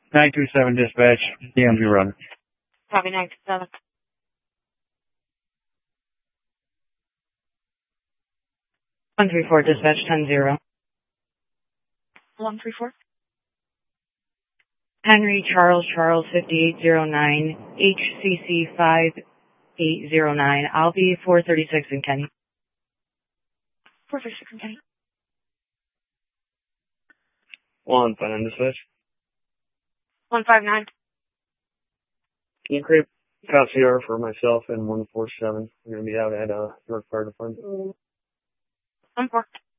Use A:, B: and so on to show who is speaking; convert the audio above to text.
A: 927 dispatch, DMV run.
B: Copy 927.
C: 134 dispatch 10-0.
B: 134.
C: Henry Charles 5809, HCC 5809. I'll be 436 in Kenny.
B: 436 in Kenny.
D: 159 dispatch.
B: 159.
D: Can you create CR for myself and 147? We're going to be out at York Fire Department.
B: 1-4.